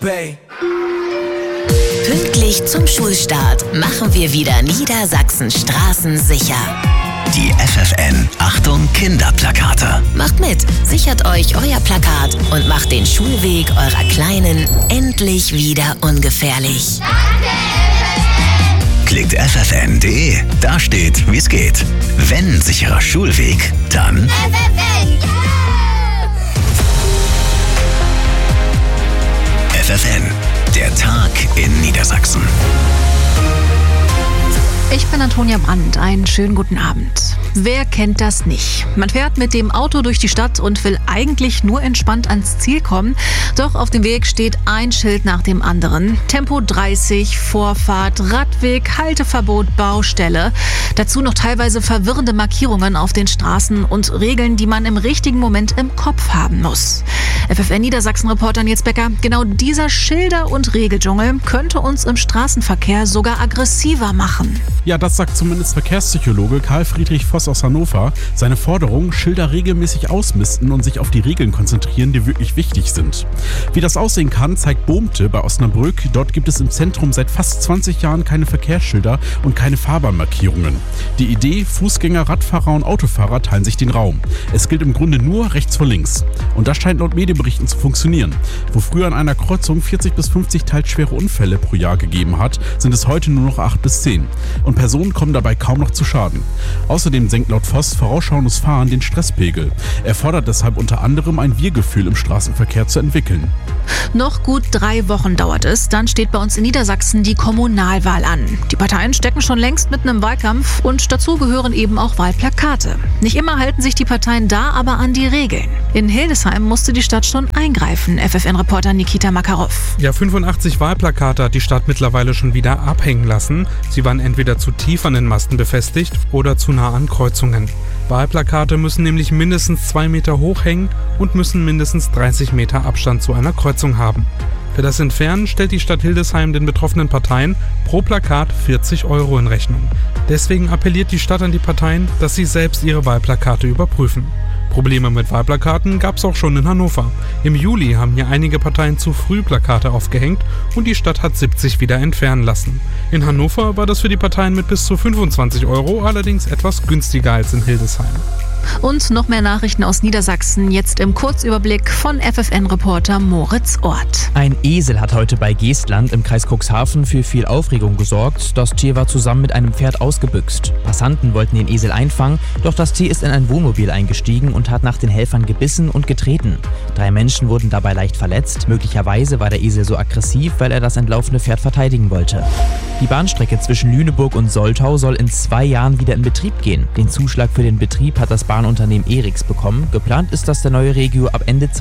Pünktlich zum Schulstart machen wir wieder Niedersachsen Straßen sicher. Die FFN Achtung Kinderplakate. Macht mit, sichert euch euer Plakat und macht den Schulweg eurer Kleinen endlich wieder ungefährlich. Danke, FFN! Klickt ffn.de, da steht, wie es geht. Wenn sicherer Schulweg, dann FFN! FFN, der Tag in Niedersachsen. Ich bin Antonia Brandt, einen schönen guten Abend. Wer kennt das nicht? Man fährt mit dem Auto durch die Stadt und will eigentlich nur entspannt ans Ziel kommen. Doch auf dem Weg steht ein Schild nach dem anderen. Tempo 30, Vorfahrt, Radweg, Halteverbot, Baustelle. Dazu noch teilweise verwirrende Markierungen auf den Straßen und Regeln, die man im richtigen Moment im Kopf haben muss. FFN Niedersachsen-Reporter Nils Becker, genau dieser Schilder- und Regeldschungel könnte uns im Straßenverkehr sogar aggressiver machen. Ja, das sagt zumindest Verkehrspsychologe Karl Friedrich Voss aus Hannover. Seine Forderung, Schilder regelmäßig ausmisten und sich auf die Regeln konzentrieren, die wirklich wichtig sind. Wie das aussehen kann, zeigt Bohmte bei Osnabrück. Dort gibt es im Zentrum seit fast 20 Jahren keine Verkehrsschilder und keine Fahrbahnmarkierungen. Die Idee, Fußgänger, Radfahrer und Autofahrer teilen sich den Raum. Es gilt im Grunde nur rechts vor links. Und das scheint laut Medienberichten zu funktionieren. Wo früher an einer Kreuzung 40 bis 50 teils schwere Unfälle pro Jahr gegeben hat, sind es heute nur noch 8 bis 10. Und Personen kommen dabei kaum noch zu Schaden. Außerdem senkt laut Voss vorausschauendes Fahren den Stresspegel. Er fordert deshalb unter anderem ein Wir-Gefühl im Straßenverkehr zu entwickeln. Noch gut 3 Wochen dauert es, dann steht bei uns in Niedersachsen die Kommunalwahl an. Die Parteien stecken schon längst mitten im Wahlkampf und dazu gehören eben auch Wahlplakate. Nicht immer halten sich die Parteien da aber an die Regeln. In Hildesheim musste die Stadt schon eingreifen, FFN-Reporter Nikita Makarov. Ja, 85 Wahlplakate hat die Stadt mittlerweile schon wieder abhängen lassen. Sie waren entweder zu tief an den Masten befestigt oder zu nah an Kreuzungen. Wahlplakate müssen nämlich mindestens 2 Meter hoch hängen und müssen mindestens 30 Meter Abstand zu einer Kreuzung haben. Für das Entfernen stellt die Stadt Hildesheim den betroffenen Parteien pro Plakat 40 € in Rechnung. Deswegen appelliert die Stadt an die Parteien, dass sie selbst ihre Wahlplakate überprüfen. Probleme mit Wahlplakaten gab es auch schon in Hannover. Im Juli haben hier einige Parteien zu früh Plakate aufgehängt und die Stadt hat 70 wieder entfernen lassen. In Hannover war das für die Parteien mit bis zu 25 € allerdings etwas günstiger als in Hildesheim. Und noch mehr Nachrichten aus Niedersachsen, jetzt im Kurzüberblick von FFN-Reporter Moritz Ort. Ein Esel hat heute bei Geestland im Kreis Cuxhaven für viel Aufregung gesorgt. Das Tier war zusammen mit einem Pferd ausgebüxt. Passanten wollten den Esel einfangen, doch das Tier ist in ein Wohnmobil eingestiegen und hat nach den Helfern gebissen und getreten. 3 Menschen wurden dabei leicht verletzt. Möglicherweise war der Esel so aggressiv, weil er das entlaufene Pferd verteidigen wollte. Die Bahnstrecke zwischen Lüneburg und Soltau soll in 2 Jahren wieder in Betrieb gehen. Den Zuschlag für den Betrieb hat das Bahnunternehmen ERIX bekommen. Geplant ist, dass der neue Regio ab Ende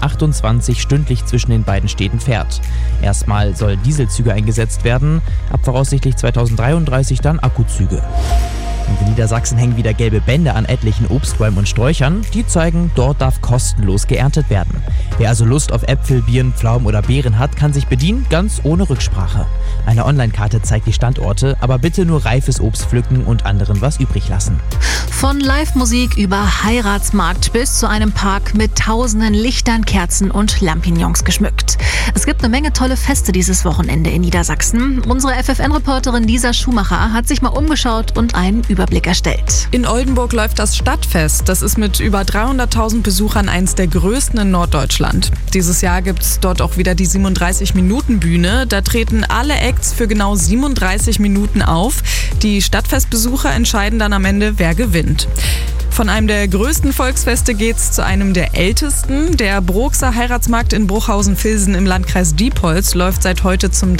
2028 stündlich zwischen den beiden Städten fährt. Erstmal soll Dieselzüge eingesetzt werden, ab voraussichtlich 2033 dann Akkuzüge. Und in Niedersachsen hängen wieder gelbe Bänder an etlichen Obstbäumen und Sträuchern. Die zeigen, dort darf kostenlos geerntet werden. Wer also Lust auf Äpfel, Birnen, Pflaumen oder Beeren hat, kann sich bedienen, ganz ohne Rücksprache. Eine Online-Karte zeigt die Standorte, aber bitte nur reifes Obst pflücken und anderen was übrig lassen. Von Live-Musik über Heiratsmarkt bis zu einem Park mit tausenden Lichtern, Kerzen und Lampignons geschmückt. Es gibt eine Menge tolle Feste dieses Wochenende in Niedersachsen. Unsere FFN-Reporterin Lisa Schumacher hat sich mal umgeschaut und einen Überblick erstellt. In Oldenburg läuft das Stadtfest. Das ist mit über 300.000 Besuchern eins der größten in Norddeutschland. Dieses Jahr gibt es dort auch wieder die 37-Minuten-Bühne. Da treten alle Acts für genau 37 Minuten auf. Die Stadtfestbesucher entscheiden dann am Ende, wer gewinnt. Von einem der größten Volksfeste geht's zu einem der ältesten. Der Broxer Heiratsmarkt in Bruchhausen-Vilsen im Landkreis Diepholz läuft seit heute zum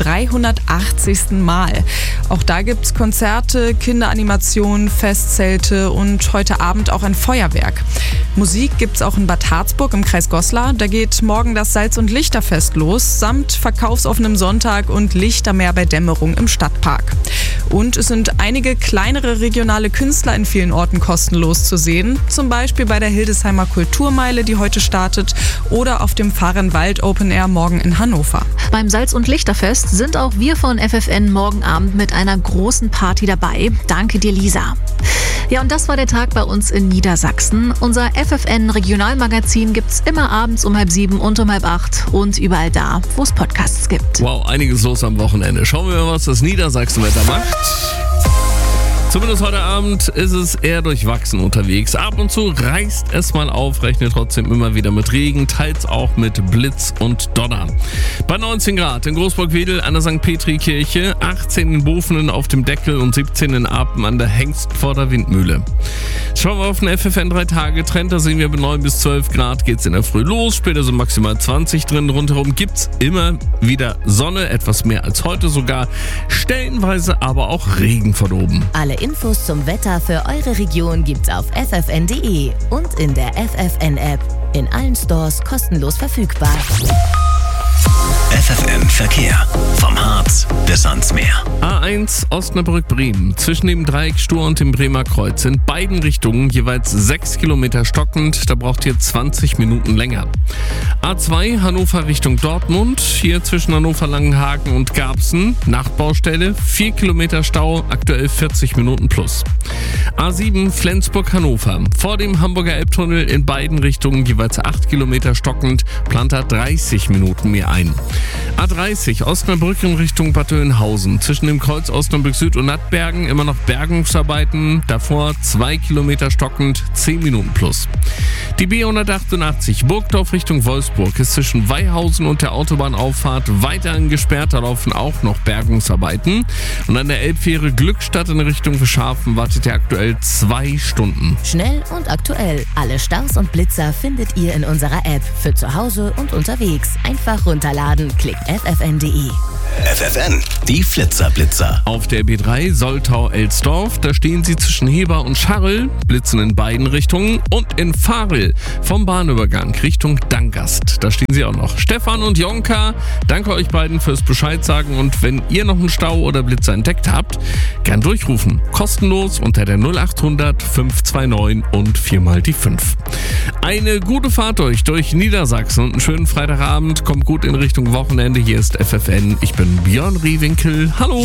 380. Mal. Auch da gibt's Konzerte, Kinderanimationen, Festzelte und heute Abend auch ein Feuerwerk. Musik gibt's auch in Bad Harzburg im Kreis Goslar. Da geht morgen das Salz- und Lichterfest los, samt verkaufsoffenem Sonntag und Lichtermeer bei Dämmerung im Stadtpark. Und es sind einige kleinere regionale Künstler in vielen Orten kostenlos zu sehen. sehen. Zum Beispiel bei der Hildesheimer Kulturmeile, die heute startet, oder auf dem Fahrenwald Open Air morgen in Hannover. Beim Salz- und Lichterfest sind auch wir von FFN morgen Abend mit einer großen Party dabei. Danke dir, Lisa. Ja, und das war der Tag bei uns in Niedersachsen. Unser FFN-Regionalmagazin gibt's immer abends um 6:30 und um 7:30 und überall da, wo es Podcasts gibt. Wow, einiges los am Wochenende. Schauen wir mal, was das Niedersachsen-Wetter macht. Zumindest heute Abend ist es eher durchwachsen unterwegs. Ab und zu reißt es mal auf, rechnet trotzdem immer wieder mit Regen, teils auch mit Blitz und Donner. Bei 19 Grad in Großburg-Wedel an der St. Petri-Kirche, 18 in Bofenen auf dem Deckel und 17 in Apen an der Hengstforder Windmühle. Schauen wir auf den FFN 3-Tage-Trend, da sehen wir bei 9 bis 12 Grad geht's in der Früh los, später so maximal 20 drin. Rundherum gibt's immer wieder Sonne, etwas mehr als heute sogar, stellenweise aber auch Regen von oben. Alle Infos zum Wetter für eure Region gibt's auf ffn.de und in der FFN-App. In allen Stores kostenlos verfügbar. FFN Verkehr. Vom Harz bis ans Meer. A1 Osnabrück-Bremen. Zwischen dem Dreieck Stur und dem Bremer Kreuz in beiden Richtungen jeweils 6 Kilometer stockend. Da braucht ihr 20 Minuten länger. A2 Hannover Richtung Dortmund. Hier zwischen Hannover-Langenhagen und Garbsen. Nachtbaustelle. 4 Kilometer Stau. Aktuell 40 Minuten plus. A7 Flensburg-Hannover. Vor dem Hamburger Elbtunnel in beiden Richtungen jeweils 8 Kilometer stockend. Plant da 30 Minuten mehr ein. A30 Osnabrück in Richtung Bad Oeynhausen. Zwischen dem Kreuz Osnabrück Süd und Nattbergen immer noch Bergungsarbeiten. Davor 2 Kilometer stockend, 10 Minuten plus. Die B188 Burgdorf Richtung Wolfsburg ist zwischen Weihausen und der Autobahnauffahrt weiterhin gesperrt. Da laufen auch noch Bergungsarbeiten. Und an der Elbfähre Glückstadt in Richtung Verschafen wartet ihr aktuell 2 Stunden. Schnell und aktuell. Alle Staus und Blitzer findet ihr in unserer App. Für zu Hause und unterwegs. Einfach runterladen. Klickt ffn.de. FFN, die Flitzer-Blitzer. Auf der B3 Soltau-Elsdorf, da stehen sie zwischen Heber und Scharrel, blitzen in beiden Richtungen, und in Fahrel vom Bahnübergang Richtung Dangast. Da stehen sie auch noch. Stefan und Jonka, danke euch beiden fürs Bescheid sagen, und wenn ihr noch einen Stau oder Blitzer entdeckt habt, gern durchrufen. Kostenlos unter der 0800 529 und 4x5. Eine gute Fahrt durch Niedersachsen und einen schönen Freitagabend. Kommt gut in Richtung Wochenende. Hier ist FFN. Ich bin Björn Rehwinkel. Hallo!